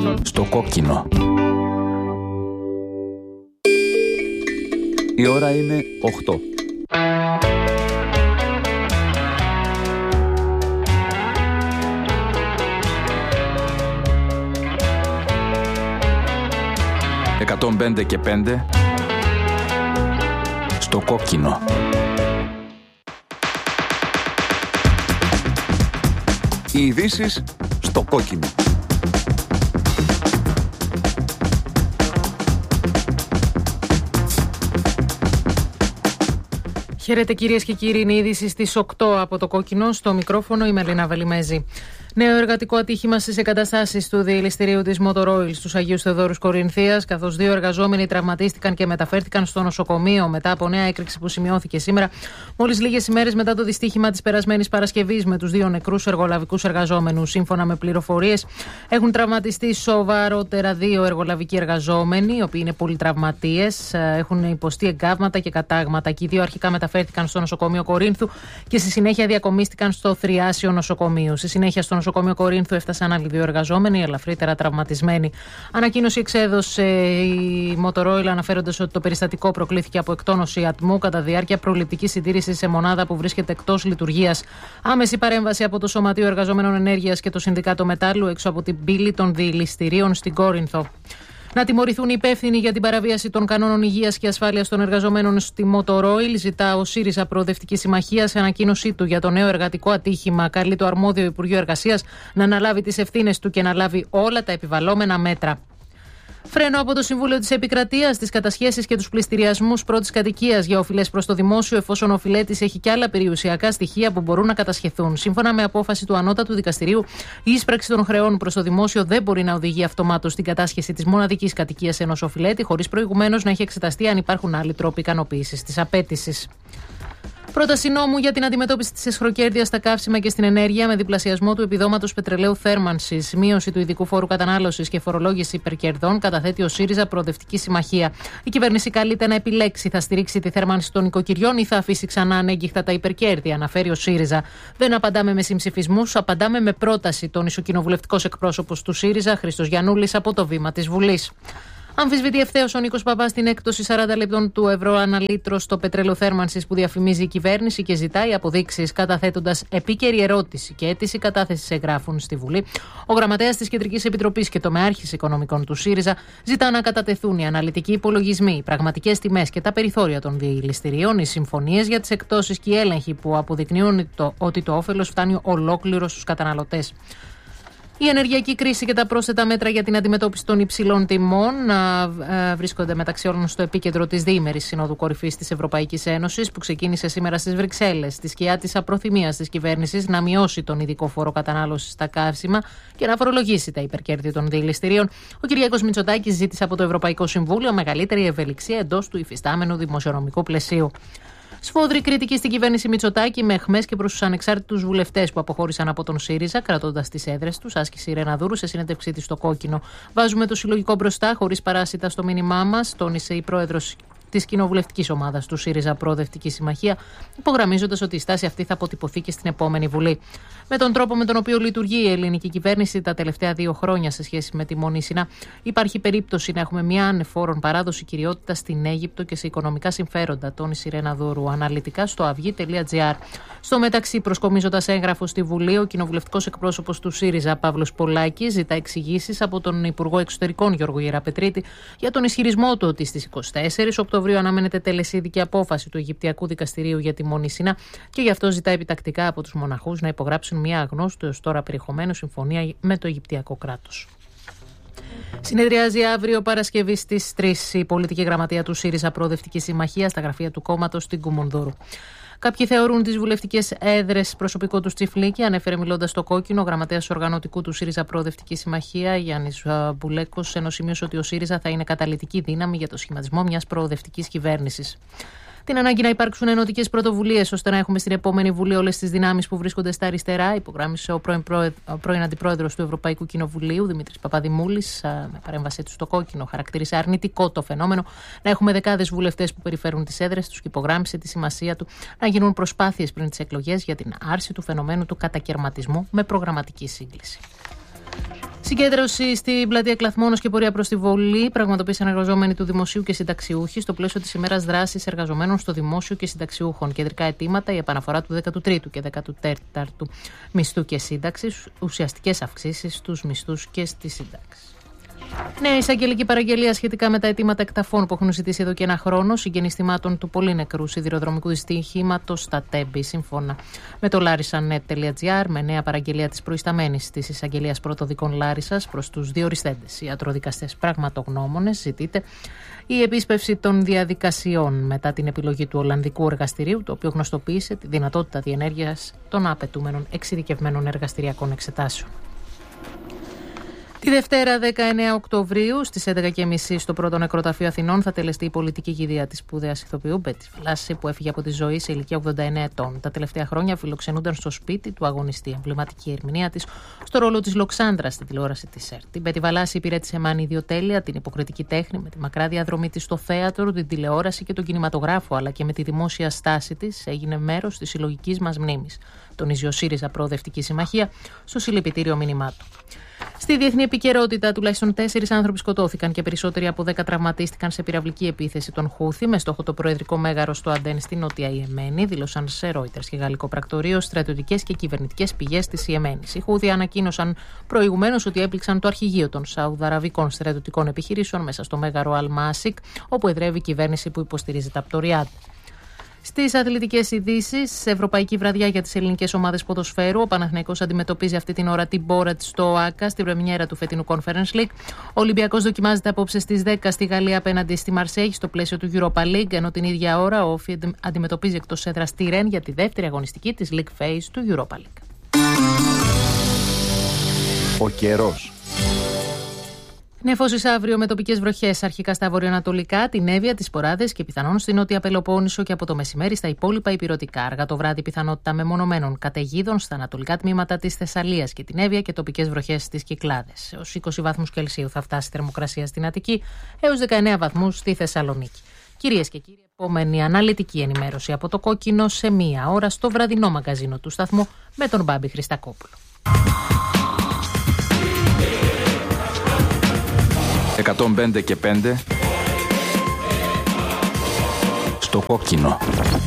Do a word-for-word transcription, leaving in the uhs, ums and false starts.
Στο κόκκινο. Η ώρα είναι οκτώ. εκατόν πέντε και πέντε στο κόκκινο. Οι ειδήσεις στο κόκκινο. Χαίρετε κυρίες και κύριοι, είναι η είδηση στις οκτώ από το κόκκινο. Στο μικρόφωνο η Μελίνα Βελιμέζη. Νέο εργατικό ατύχημα στις εγκαταστάσεις του διελιστηρίου της Motor Oil στους Αγίους Θεοδόρους Κορινθίας, καθώς δύο εργαζόμενοι τραυματίστηκαν και μεταφέρθηκαν στο νοσοκομείο μετά από νέα έκρηξη που σημειώθηκε σήμερα, μόλις λίγες ημέρες μετά το δυστύχημα της περασμένης Παρασκευής με τους δύο νεκρούς εργολαβικούς εργαζόμενους. Σύμφωνα με πληροφορίες, έχουν τραυματιστεί σοβαρότερα δύο εργολαβικοί εργαζόμενοι, οι οποίοι είναι πολυτραυματίες, έχουν υποστεί εγκάβματα και κατάγματα. Και οι δύο αρχικά μεταφέρθηκαν στο νοσοκομείο Κορίνθου και στη συνέχεια διακομίστηκαν στο Θριάσιο νοσοκομείο. Στη συνέχεια στο νοσοκομείο Κορίνθου έφτασαν άλλοι δύο εργαζόμενοι, ελαφρύτερα τραυματισμένοι. Ανακοίνωση εξέδωσε η Motor Oil, αναφέροντας ότι το περιστατικό προκλήθηκε από εκτόνωση ατμού κατά διάρκεια προληπτικής συντήρησης σε μονάδα που βρίσκεται εκτός λειτουργίας. Άμεση παρέμβαση από το Σωματείο Εργαζομένων Ενέργειας και το Συνδικάτο Μετάλλου έξω από την πύλη των διελιστηρίων στην Κόρινθο. Να τιμωρηθούν οι υπεύθυνοι για την παραβίαση των κανόνων υγείας και ασφάλειας των εργαζομένων στη Motor Oil, ζητά ο ΣΥΡΙΖΑ Προοδευτική Συμμαχία σε ανακοίνωσή του για το νέο εργατικό ατύχημα. Καλεί το αρμόδιο Υπουργείο Εργασίας να αναλάβει τις ευθύνες του και να λάβει όλα τα επιβαλλόμενα μέτρα. Φρένο από το Συμβούλιο της Επικρατείας στις κατασχέσεις και τους πληστηριασμούς πρώτης κατοικίας για οφειλές προς το δημόσιο, εφόσον ο οφειλέτης έχει και άλλα περιουσιακά στοιχεία που μπορούν να κατασχεθούν. Σύμφωνα με απόφαση του Ανώτατου Δικαστηρίου, η ίσπραξη των χρεών προς το δημόσιο δεν μπορεί να οδηγεί αυτομάτως στην κατάσχεση της μοναδικής κατοικίας ενός οφειλέτη, χωρίς προηγουμένως να έχει εξεταστεί αν υπάρχουν άλλοι τρόποι ικανοποίησης της απέτησης. Πρόταση νόμου για την αντιμετώπιση της εσχροκέρδειας στα καύσιμα και στην ενέργεια με διπλασιασμό του επιδόματος πετρελαίου θέρμανσης, μείωση του ειδικού φόρου κατανάλωσης και φορολόγηση υπερκερδών, καταθέτει ο ΣΥΡΙΖΑ Προοδευτική Συμμαχία. Η κυβέρνηση καλείται να επιλέξει, θα στηρίξει τη θέρμανση των οικοκυριών ή θα αφήσει ξανά ανέγκυχτα τα υπερκέρδη, αναφέρει ο ΣΥΡΙΖΑ. Δεν απαντάμε με συμψηφισμούς, απαντάμε με πρόταση, τόνισε ο κοινοβουλευτικός εκπρόσωπος του ΣΥΡΙΖΑ, Χρήστος Γιαννούλης, από το βήμα της Βουλής. Αμφισβητεί ευθέως ο Νίκος Παπάς την έκπτωση σαράντα λεπτών του ευρώ ανά λίτρο στο πετρέλαιο θέρμανσης που διαφημίζει η κυβέρνηση και ζητάει αποδείξεις, καταθέτοντας επίκαιρη ερώτηση και αίτηση κατάθεσης εγγράφων στη Βουλή. Ο γραμματέας της Κεντρικής Επιτροπής και τομεάρχης οικονομικών του ΣΥΡΙΖΑ ζητά να κατατεθούν οι αναλυτικοί υπολογισμοί, οι πραγματικές τιμές και τα περιθώρια των διελιστηρίων, οι συμφωνίες για τις εκπτώσεις και οι έλεγχοι που αποδεικνύουν το, ότι το όφελος φτάνει ολόκληρο στους καταναλωτές. Η ενεργειακή κρίση και τα πρόσθετα μέτρα για την αντιμετώπιση των υψηλών τιμών ε, βρίσκονται μεταξύ όλων στο επίκεντρο της διήμερης Συνόδου Κορυφής της Ευρωπαϊκής Ένωσης που ξεκίνησε σήμερα στις Βρυξέλλες, στη σκιά της απροθυμίας της κυβέρνησης να μειώσει τον ειδικό φόρο κατανάλωσης στα καύσιμα και να φορολογήσει τα υπερκέρδη των διελιστηρίων. Ο Κυριάκος Μητσοτάκης ζήτησε από το Ευρωπαϊκό Συμβούλιο μεγαλύτερη ευελιξία εντός του υφιστάμενου δημοσιονομικού πλαισίου. Σφόδρη κριτική στην κυβέρνηση Μητσοτάκη με αιχμές και προς τους ανεξάρτητους βουλευτές που αποχώρησαν από τον ΣΥΡΙΖΑ, κρατώντας τις έδρες τους, άσκηση Ρεναδούρου σε συνέντευξή της στο Κόκκινο. Βάζουμε το συλλογικό μπροστά, χωρίς παράσιτα στο μήνυμά μας, τόνισε η πρόεδρος της κοινοβουλευτικής ομάδας του ΣΥΡΙΖΑ Προοδευτική Συμμαχία, υπογραμμίζοντας ότι η στάση αυτή θα αποτυπωθεί και στην επόμενη Βουλή. Με τον τρόπο με τον οποίο λειτουργεί η ελληνική κυβέρνηση τα τελευταία δύο χρόνια σε σχέση με τη Μονήσινα, υπάρχει περίπτωση να έχουμε μια ανεφόρον παράδοση κυριότητας στην Αίγυπτο και σε οικονομικά συμφέροντα, τόνισε η Ρεναδούρου αναλυτικά στο αυγή τελεία τζι άρ. Στο μεταξύ, προσκομίζοντας έγγραφο στη Βουλή, ο κοινοβουλευτικός εκπρόσωπος του ΣΥΡΙΖΑ, Παύλος Πολάκης, ζητά εξηγήσεις από τον Υπουργό Εξωτερικών Γιώργο Γεραπετρίτη για τον ισχυρισμό του ότι στις είκοσι τέσσερις Οκτωβρίου αναμένεται τελεσίδικη απόφαση του Αιγυπτιακού Δικαστηρίου για τη Μονήσινα και γι' αυτό ζητά επιτακτικά από τους μοναχούς να υπογράψουν μια αγνώστου έως τώρα περιεχομένου συμφωνία με το Αιγυπτιακό κράτος. Συνεδριάζει αύριο Παρασκευή στις τρεις η πολιτική γραμματεία του ΣΥΡΙΖΑ Προοδευτική Συμμαχία στα γραφεία του κόμματος στην Κουμουνδούρου. Κάποιοι θεωρούν τις βουλευτικές έδρες προσωπικό του Τσιφλίκη, ανέφερε μιλώντας στο Κόκκινο ο γραμματέας οργανωτικού του ΣΥΡΙΖΑ Προοδευτική Συμμαχία, Γιάννης Μπουλέκος, ενώ σημείωσε ότι ο ΣΥΡΙΖΑ θα είναι καταλυτική δύναμη για το σχηματισμό μιας προοδευτικής κυβέρνησης. Την ανάγκη να υπάρξουν ενωτικές πρωτοβουλίες ώστε να έχουμε στην επόμενη Βουλή όλες τις δυνάμεις που βρίσκονται στα αριστερά, υπογράμμισε ο πρώην, προε... ο πρώην Αντιπρόεδρος του Ευρωπαϊκού Κοινοβουλίου, Δημήτρης Παπαδημούλης, με παρέμβασή του στο Κόκκινο. Χαρακτήρισε αρνητικό το φαινόμενο να έχουμε δεκάδες βουλευτές που περιφέρουν τις έδρες τους και υπογράμμισε τη σημασία του να γίνουν προσπάθειες πριν τις εκλογές για την άρση του φαινομένου του κατακερματισμού με προγραμματική σύγκληση. Συγκέντρωση στην πλατεία Κλαθμόνος και πορεία προς τη Βολή πραγματοποίησαν εργαζόμενοι του Δημοσίου και συνταξιούχοι στο πλαίσιο της ημέρας δράσης εργαζομένων στο Δημόσιο και συνταξιούχων. Κεντρικά αιτήματα: η επαναφορά του δέκατου τρίτου και δέκατου τέταρτου μισθού και σύνταξης, ουσιαστικές αυξήσεις στους μισθούς και στις συντάξεις. Νέα εισαγγελική παραγγελία σχετικά με τα αιτήματα εκταφών που έχουν ζητήσει εδώ και ένα χρόνο συγγενείς θυμάτων του πολύ νεκρού σιδηροδρομικού δυστυχήματος στα Τέμπη. Σύμφωνα με το larissanet.gr, με νέα παραγγελία της προϊσταμένης της εισαγγελίας πρωτοδικών Λάρισσας προς τους διοριστέντες ιατροδικαστές πραγματογνώμονες, ζητείται η επίσπευση των διαδικασιών μετά την επιλογή του Ολλανδικού Εργαστηρίου, το οποίο γνωστοποίησε τη δυνατότητα διενέργειας των απαιτούμενων εξειδικευμένων εργαστηριακών εξετάσεων. Τη Δευτέρα δεκαεννέα Οκτωβρίου στις έντεκα και μισή στο πρώτο νεκροταφείο Αθηνών θα τελεστεί η πολιτική κηδεία της σπουδαίας ηθοποιού Μπέτη Βλάση, που έφυγε από τη ζωή σε ηλικία ογδόντα εννέα ετών. Τα τελευταία χρόνια φιλοξενούνταν στο σπίτι του αγωνιστή. Εμβληματική ερμηνεία της στο ρόλο της Λοξάνδρας στην τηλεόραση της ΕΡΤ. Την Μπέτη Βλάση υπηρέτησε μάνη ιδιοτέλεια, την υποκριτική τέχνη, με τη μακρά διαδρομή της στο θέατρο, την τηλεόραση και τον κινηματογράφο, αλλά και με τη δημόσια στάση της έγινε μέρος της συλλογικής μας μνήμης. Τονίζει ο ΣΥΡΙΖΑ Προοδευτική Συμμαχία στο συλληπιτήριο μήνυμά του. Στη διεθνή επικαιρότητα, τουλάχιστον τέσσερις άνθρωποι σκοτώθηκαν και περισσότεροι από δέκα τραυματίστηκαν σε πυραυλική επίθεση των Χούθη με στόχο το προεδρικό μέγαρο στο Αντέν στην Νότια Ιεμένη, δήλωσαν σε Reuters και γαλλικό πρακτορείο στρατιωτικές και κυβερνητικές πηγές της Ιεμένης. Οι Χούθη ανακοίνωσαν προηγουμένως ότι έπληξαν το αρχηγείο των Σαουδαραβικών στρατιωτικών επιχειρήσεων μέσα στο μέγαρο Αλ-Μάσικ, όπου εδρεύει η κυβέρνηση που υποστηρίζεται από το Ριάντ. Στις αθλητικές ειδήσεις, ευρωπαϊκή βραδιά για τις ελληνικές ομάδες ποδοσφαίρου. Ο Παναθηναϊκός αντιμετωπίζει αυτή την ώρα την Μπόρατ στο ΟΑΚΑ, στην πρεμιέρα του φετινού Conference League. Ο Ολυμπιακός δοκιμάζεται απόψε στις δέκα στη Γαλλία απέναντι στη Μαρσέγη στο πλαίσιο του Europa League, ενώ την ίδια ώρα ο Όφι αντιμετωπίζει εκτός έδρας τη Ρεν για τη δεύτερη αγωνιστική της League Phase του Europa League. Ο καιρός. Νεφώσεις αύριο με τοπικές βροχές αρχικά στα βορειοανατολικά, την Εύβοια, τις Ποράδες και πιθανόν στην Νότια Πελοπόννησο και από το μεσημέρι στα υπόλοιπα ηπειρωτικά. Αργά το βράδυ πιθανότητα μεμονωμένων καταιγίδων στα ανατολικά τμήματα της Θεσσαλίας και την Εύβοια και τοπικές βροχές στις Κυκλάδες. Έως είκοσι βαθμούς Κελσίου θα φτάσει η θερμοκρασία στην Αττική, έως δεκαεννέα βαθμούς στη Θεσσαλονίκη. Κυρίες και κύριοι, επόμενη αναλυτική ενημέρωση από το Κόκκινο σε μία ώρα στο βραδινό μαγκαζίνο του σταθμού με τον Μπάμπη Χριστακόπουλο. εκατόν πέντε και πέντε στο Κόκκινο.